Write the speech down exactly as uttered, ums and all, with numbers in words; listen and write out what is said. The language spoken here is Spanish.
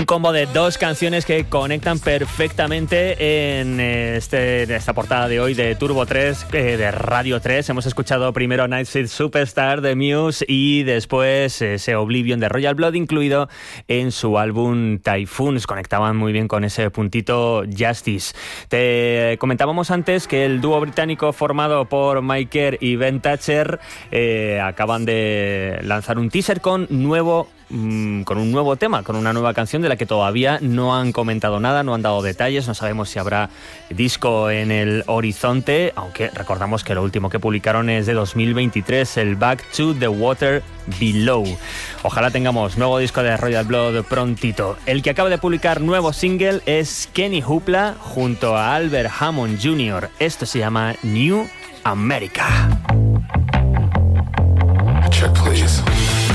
Un combo de dos canciones que conectan perfectamente en, este, en esta portada de hoy de Turbo tres, eh, de Radio tres. Hemos escuchado primero Nightseed Superstar de Muse y después ese Oblivion de Royal Blood, incluido en su álbum Typhoons. Conectaban muy bien con ese puntito Justice. Te comentábamos antes que el dúo británico formado por Mike Kerr y Ben Thatcher eh, acaban de lanzar un teaser con nuevo con un nuevo tema, con una nueva canción de la que todavía no han comentado nada, no han dado detalles, no sabemos si habrá disco en el horizonte, aunque recordamos que lo último que publicaron es de dos mil veintitrés, el Back to the Water Below. Ojalá tengamos nuevo disco de Royal Blood prontito. El que acaba de publicar nuevo single es Kenny Hoopla junto a Albert Hammond junior Esto se llama New America. Check, please.